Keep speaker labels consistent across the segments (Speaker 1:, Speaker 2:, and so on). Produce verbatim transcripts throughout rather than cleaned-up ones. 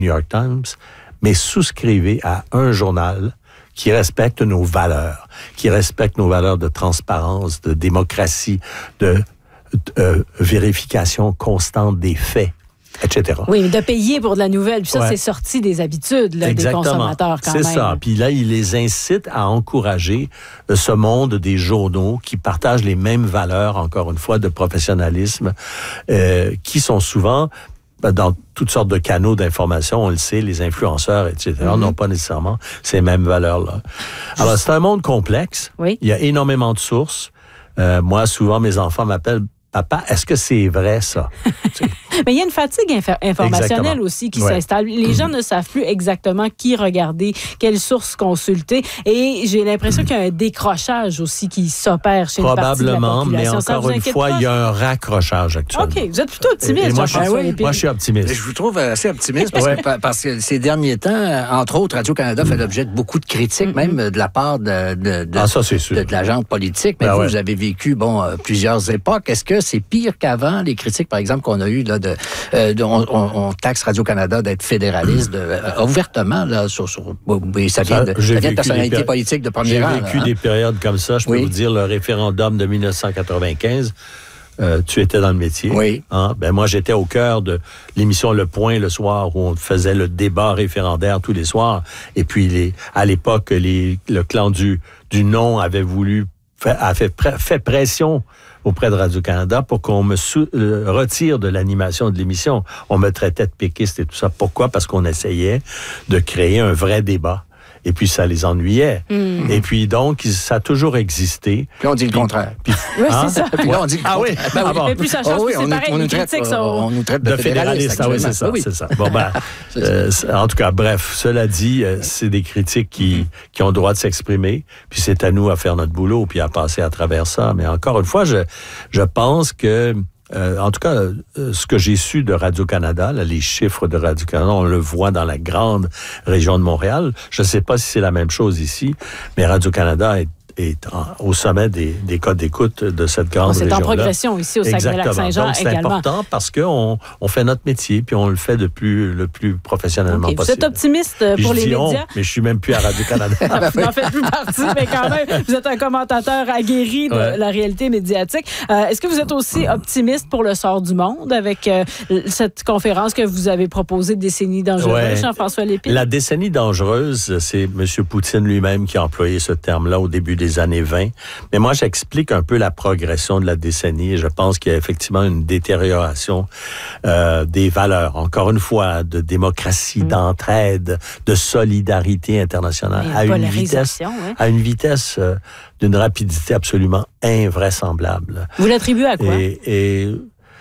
Speaker 1: New York Times, mais souscrivez à un journal qui respecte nos valeurs, qui respecte nos valeurs de transparence, de démocratie, de euh, vérification constante des faits, et cetera.
Speaker 2: Oui, mais de payer pour de la nouvelle. Puis ça,
Speaker 1: ouais.
Speaker 2: c'est sorti des habitudes là, des consommateurs quand
Speaker 1: c'est
Speaker 2: même.
Speaker 1: C'est ça. Puis là, il les incite à encourager ce monde des journaux qui partagent les mêmes valeurs, encore une fois, de professionnalisme, euh, qui sont souvent dans toutes sortes de canaux d'information, on le sait, les influenceurs, et cetera, mm-hmm. n'ont pas nécessairement ces mêmes valeurs-là. Alors, c'est un monde complexe.
Speaker 2: Oui.
Speaker 1: Il y a énormément de sources. Euh, moi, souvent, mes enfants m'appellent « Papa, est-ce que c'est vrai, ça? »
Speaker 2: Mais il y a une fatigue inf- informationnelle
Speaker 1: exactement.
Speaker 2: aussi qui
Speaker 1: ouais.
Speaker 2: s'installe. Les gens ne savent plus exactement qui regarder, quelles sources consulter. Et j'ai l'impression qu'il y a un décrochage aussi qui s'opère chez une partie de la population.
Speaker 1: Probablement, mais encore une fois,
Speaker 2: pas?
Speaker 1: il y a un raccrochage actuellement.
Speaker 2: OK, vous êtes plutôt optimiste,
Speaker 1: et, et moi,
Speaker 2: Jean-François
Speaker 1: je,
Speaker 2: Lépine.
Speaker 1: moi, je suis optimiste.
Speaker 3: Mais je vous trouve assez optimiste parce,
Speaker 1: ouais.
Speaker 3: que, parce que ces derniers temps, entre autres, Radio-Canada fait l'objet de beaucoup de critiques, mm-hmm. même de la part de, de, de,
Speaker 1: ah, ça, c'est sûr.
Speaker 3: de, de l'agente politique. Mais
Speaker 1: ben
Speaker 3: vous,
Speaker 1: ouais.
Speaker 3: vous avez vécu bon, euh, plusieurs époques. Est-ce que c'est pire qu'avant, les critiques, par exemple, qu'on a eues là, de... Euh, de on, on, on taxe Radio-Canada d'être fédéraliste de, euh, ouvertement, là, sur, sur, oui, ça vient de, ça vient de personnalité péri- politique de premier
Speaker 1: rang.
Speaker 3: J'ai
Speaker 1: vécu
Speaker 3: là, hein?
Speaker 1: des périodes comme ça. Je peux oui. vous dire, le référendum de dix-neuf cent quatre-vingt-quinze, euh, tu étais dans le métier.
Speaker 3: Oui.
Speaker 1: Hein? Ben, moi, j'étais au cœur de l'émission Le Point le soir, où on faisait le débat référendaire tous les soirs. Et puis, les, à l'époque, les, le clan du, du non avait voulu, fait, a fait, fait pression auprès de Radio-Canada pour qu'on me sou- euh, retire de l'animation de l'émission. On me traitait de péquiste et tout ça. Pourquoi? Parce qu'on essayait de créer un vrai débat. Et puis, ça les ennuyait. Mmh. Et puis, donc, ça a toujours existé.
Speaker 3: Puis, on dit le
Speaker 1: puis,
Speaker 3: contraire.
Speaker 2: Puis, oui, hein? c'est ça.
Speaker 3: Puis là, on dit le
Speaker 1: ah
Speaker 3: contraire.
Speaker 1: oui?
Speaker 2: Ben,
Speaker 1: ah bon.
Speaker 2: Mais plus ça change, oh, oui, plus c'est pareil. On, on, nous traite,
Speaker 3: sont... on nous traite de,
Speaker 1: de fédéralistes. Ah oui, c'est ça, oui. c'est ça. Bon, ben, euh, en tout cas, bref, cela dit, euh, c'est des critiques qui, qui ont le droit de s'exprimer. Puis, c'est à nous à faire notre boulot, puis à passer à travers ça. Mais encore une fois, je, je pense que Euh, en tout cas, euh, ce que j'ai su de Radio-Canada, là, les chiffres de Radio-Canada, on le voit dans la grande région de Montréal. Je ne sais pas si c'est la même chose ici, mais Radio-Canada est est en, au sommet des, des codes d'écoute de cette grande
Speaker 2: c'est
Speaker 1: région-là.
Speaker 2: C'est en progression ici au Saguenay-Lac-Saint-Jean
Speaker 1: Donc, c'est
Speaker 2: également.
Speaker 1: important parce qu'on on fait notre métier puis on le fait de plus, le plus professionnellement
Speaker 2: okay,
Speaker 1: possible.
Speaker 2: Vous êtes optimiste
Speaker 1: puis
Speaker 2: pour les
Speaker 1: dis
Speaker 2: médias?
Speaker 1: On, mais je suis même plus à Radio-Canada.
Speaker 2: Vous n'en faites plus partie, mais quand même, vous êtes un commentateur aguerri de ouais. la réalité médiatique. Euh, est-ce que vous êtes aussi optimiste pour le sort du monde avec euh, cette conférence que vous avez proposée, Décennie dangereuse, ouais. Jean-François Lépine?
Speaker 1: La décennie dangereuse, c'est M. Poutine lui-même qui a employé ce terme-là au début des années vingt. Mais moi, j'explique un peu la progression de la décennie et je pense qu'il y a effectivement une détérioration euh, des valeurs, encore une fois, de démocratie, mmh. d'entraide, de solidarité internationale à une vitesse,
Speaker 2: ouais.
Speaker 1: à une vitesse euh, d'une rapidité absolument invraisemblable.
Speaker 2: Vous l'attribuez à quoi?
Speaker 1: Et, et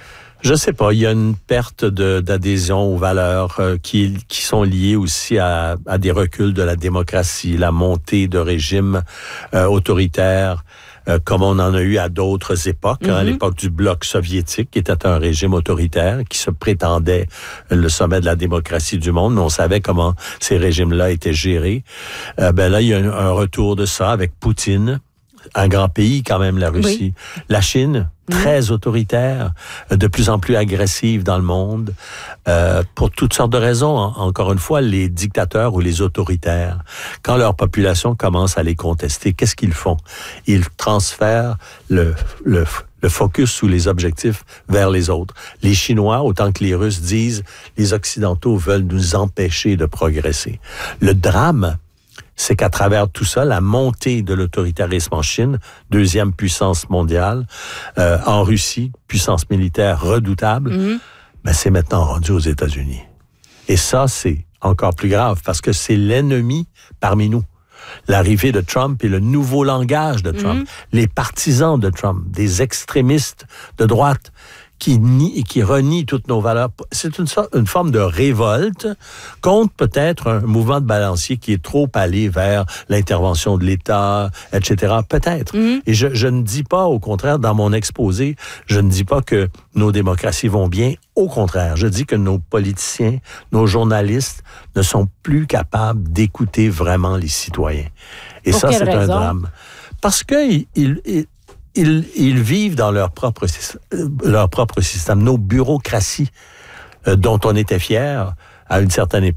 Speaker 1: je sais pas, il y a une perte de, d'adhésion aux valeurs euh, qui, qui sont liées aussi à, à des reculs de la démocratie, la montée de régimes euh, autoritaires, euh, comme on en a eu à d'autres époques, mm-hmm. hein, à l'époque du bloc soviétique, qui était un régime autoritaire, qui se prétendait le sommet de la démocratie du monde, mais on savait comment ces régimes-là étaient gérés. Euh, ben là, il y a un, un retour de ça avec Poutine, un grand pays quand même, la Russie. Oui. La Chine, très autoritaire, de plus en plus agressive dans le monde, euh, pour toutes sortes de raisons. Encore une fois, les dictateurs ou les autoritaires, quand leur population commence à les contester, qu'est-ce qu'ils font? Ils transfèrent le, le, le focus ou les objectifs vers les autres. Les Chinois, autant que les Russes, disent les Occidentaux veulent nous empêcher de progresser. Le drame, c'est qu'à travers tout ça, la montée de l'autoritarisme en Chine, deuxième puissance mondiale, euh, en Russie, puissance militaire redoutable, mm-hmm. ben c'est maintenant rendu aux États-Unis. Et ça, c'est encore plus grave parce que c'est l'ennemi parmi nous. L'arrivée de Trump et le nouveau langage de Trump, mm-hmm. les partisans de Trump, des extrémistes de droite, qui nie et qui renie toutes nos valeurs. C'est une, sorte, une forme de révolte contre peut-être un mouvement de balancier qui est trop allé vers l'intervention de l'État, et cetera. Peut-être. Mm-hmm. Et je, je ne dis pas, au contraire, dans mon exposé, je ne dis pas que nos démocraties vont bien. Au contraire, je dis que nos politiciens, nos journalistes ne sont plus capables d'écouter vraiment les citoyens. Et
Speaker 2: Pour
Speaker 1: ça, c'est
Speaker 2: raison?
Speaker 1: un drame. Parce qu'ils... Ils, ils, Ils, ils vivent dans leur propre, leur propre système. Nos bureaucraties, euh, dont on était fiers à une certaine époque,